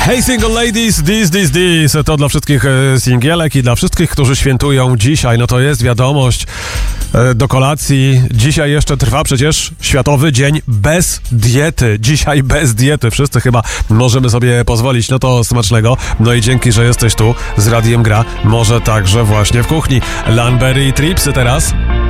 Hey single ladies, this. To dla wszystkich singielek i dla wszystkich, którzy świętują dzisiaj. No to jest wiadomość do kolacji. Dzisiaj jeszcze trwa przecież Światowy Dzień bez diety. Dzisiaj bez diety. Wszyscy chyba możemy sobie pozwolić. No to smacznego. No i dzięki, że jesteś tu z Radiem Gra. Może także właśnie w kuchni. Lanberry i Tripsy teraz.